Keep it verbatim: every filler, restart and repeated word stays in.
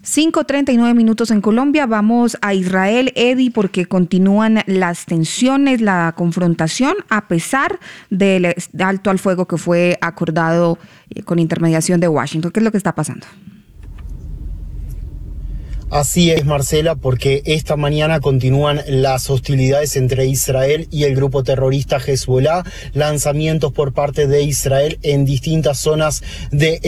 cinco treinta y nueve minutos en Colombia. Vamos a Israel, Eddie, porque continúan las tensiones, la confrontación, a pesar del alto al fuego que fue acordado con intermediación de Washington. ¿Qué es lo que está pasando? Así es, Marcela, porque esta mañana continúan las hostilidades entre Israel y el grupo terrorista Hezbollah, lanzamientos por parte de Israel en distintas zonas de